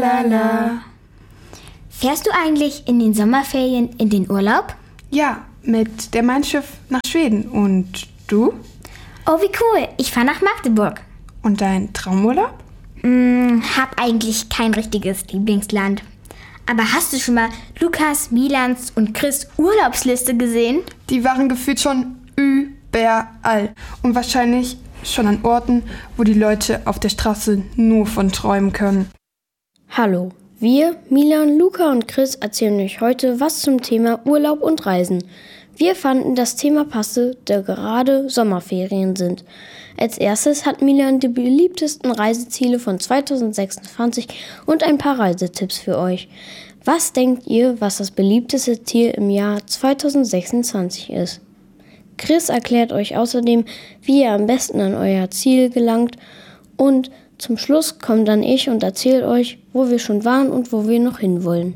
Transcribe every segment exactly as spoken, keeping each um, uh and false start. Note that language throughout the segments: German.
Lala. Fährst du eigentlich in den Sommerferien in den Urlaub? Ja, mit der Mein Schiff nach Schweden. Und du? Oh, wie cool. Ich fahre nach Magdeburg. Und dein Traumurlaub? Hm, hab eigentlich kein richtiges Lieblingsland. Aber hast du schon mal Lukas, Milans und Chris' Urlaubsliste gesehen? Die waren gefühlt schon überall. Und wahrscheinlich schon an Orten, wo die Leute auf der Straße nur von träumen können. Hallo, wir, Milan, Luca und Chris, erzählen euch heute was zum Thema Urlaub und Reisen. Wir fanden, das Thema passe, da gerade Sommerferien sind. Als erstes hat Milan die beliebtesten Reiseziele von zwanzig sechsundzwanzig und ein paar Reisetipps für euch. Was denkt ihr, was das beliebteste Ziel im Jahr zwanzig sechsundzwanzig ist? Chris erklärt euch außerdem, wie ihr am besten an euer Ziel gelangt, und zum Schluss kommt dann ich und erzähle euch, wo wir schon waren und wo wir noch hinwollen.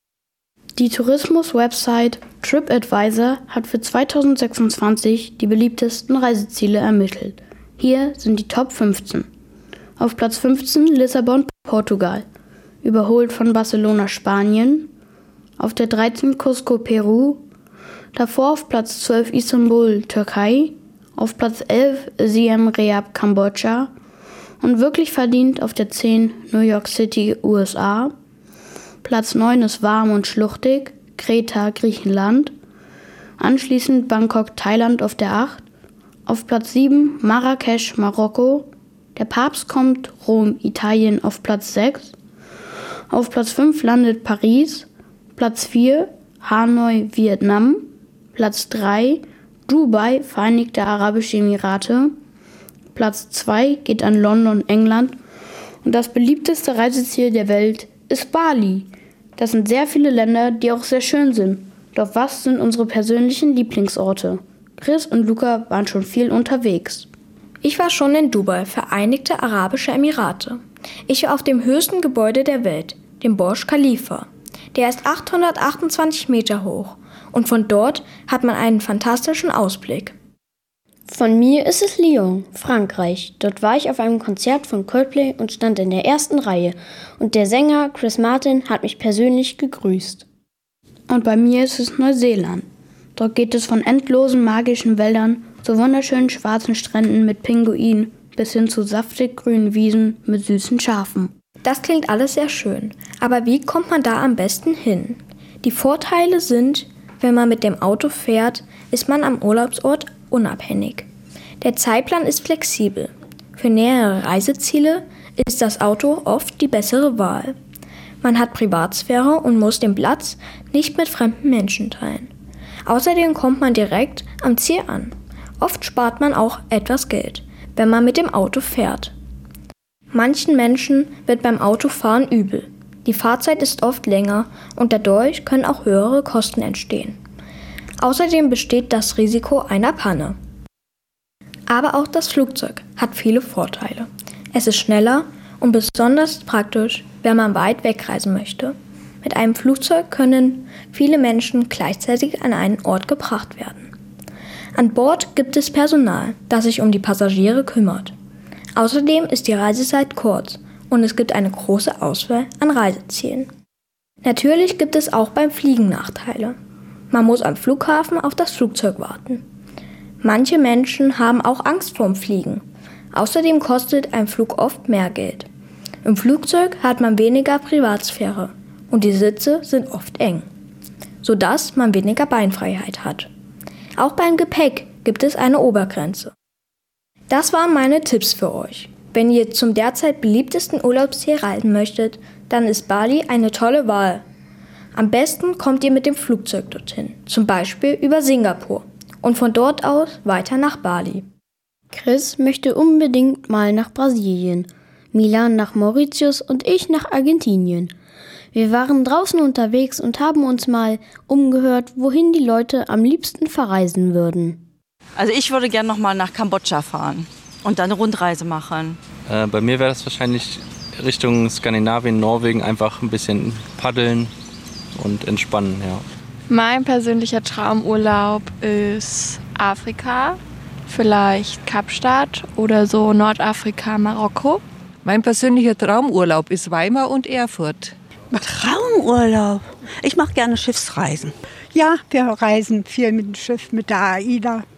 Die Tourismus-Website TripAdvisor hat für zwanzig sechsundzwanzig die beliebtesten Reiseziele ermittelt. Hier sind die Top fünfzehn. Auf Platz fünfzehn Lissabon, Portugal, überholt von Barcelona, Spanien. Auf der dreizehn Cusco, Peru. Davor auf Platz zwölf Istanbul, Türkei. Auf Platz elf Siem Reap, Kambodscha. Und wirklich verdient auf der zehn New York City, U S A. Platz neun ist warm und schluchtig, Kreta, Griechenland. Anschließend Bangkok, Thailand auf der acht. Auf Platz sieben Marrakesch, Marokko. Der Papst kommt, Rom, Italien auf Platz sechs. Auf Platz fünf landet Paris. Platz vier Hanoi, Vietnam. Platz drei Dubai, Vereinigte Arabische Emirate. Platz zwei geht an London, England. Und das beliebteste Reiseziel der Welt ist Bali. Das sind sehr viele Länder, die auch sehr schön sind. Doch was sind unsere persönlichen Lieblingsorte? Chris und Luca waren schon viel unterwegs. Ich war schon in Dubai, Vereinigte Arabische Emirate. Ich war auf dem höchsten Gebäude der Welt, dem Burj Khalifa. Der ist achthundertachtundzwanzig Meter hoch und von dort hat man einen fantastischen Ausblick. Von mir ist es Lyon, Frankreich. Dort war ich auf einem Konzert von Coldplay und stand in der ersten Reihe. Und der Sänger Chris Martin hat mich persönlich gegrüßt. Und bei mir ist es Neuseeland. Dort geht es von endlosen magischen Wäldern zu wunderschönen schwarzen Stränden mit Pinguinen bis hin zu saftig grünen Wiesen mit süßen Schafen. Das klingt alles sehr schön. Aber wie kommt man da am besten hin? Die Vorteile sind, wenn man mit dem Auto fährt, ist man am Urlaubsort unabhängig. Der Zeitplan ist flexibel. Für nähere Reiseziele ist das Auto oft die bessere Wahl. Man hat Privatsphäre und muss den Platz nicht mit fremden Menschen teilen. Außerdem kommt man direkt am Ziel an. Oft spart man auch etwas Geld, wenn man mit dem Auto fährt. Manchen Menschen wird beim Autofahren übel. Die Fahrzeit ist oft länger und dadurch können auch höhere Kosten entstehen. Außerdem besteht das Risiko einer Panne. Aber auch das Flugzeug hat viele Vorteile. Es ist schneller und besonders praktisch, wenn man weit wegreisen möchte. Mit einem Flugzeug können viele Menschen gleichzeitig an einen Ort gebracht werden. An Bord gibt es Personal, das sich um die Passagiere kümmert. Außerdem ist die Reisezeit kurz und es gibt eine große Auswahl an Reisezielen. Natürlich gibt es auch beim Fliegen Nachteile. Man muss am Flughafen auf das Flugzeug warten. Manche Menschen haben auch Angst vorm Fliegen. Außerdem kostet ein Flug oft mehr Geld. Im Flugzeug hat man weniger Privatsphäre und die Sitze sind oft eng, sodass man weniger Beinfreiheit hat. Auch beim Gepäck gibt es eine Obergrenze. Das waren meine Tipps für euch. Wenn ihr zum derzeit beliebtesten Urlaubsziel reisen möchtet, dann ist Bali eine tolle Wahl. Am besten kommt ihr mit dem Flugzeug dorthin, zum Beispiel über Singapur und von dort aus weiter nach Bali. Chris möchte unbedingt mal nach Brasilien, Milan nach Mauritius und ich nach Argentinien. Wir waren draußen unterwegs und haben uns mal umgehört, wohin die Leute am liebsten verreisen würden. Also ich würde gerne noch mal nach Kambodscha fahren und dann eine Rundreise machen. Äh, bei mir wäre das wahrscheinlich Richtung Skandinavien, Norwegen, einfach ein bisschen paddeln und entspannen, ja. Mein persönlicher Traumurlaub ist Afrika, vielleicht Kapstadt oder so Nordafrika, Marokko. Mein persönlicher Traumurlaub ist Weimar und Erfurt. Traumurlaub? Ich mache gerne Schiffsreisen. Ja, wir reisen viel mit dem Schiff, mit der AIDA.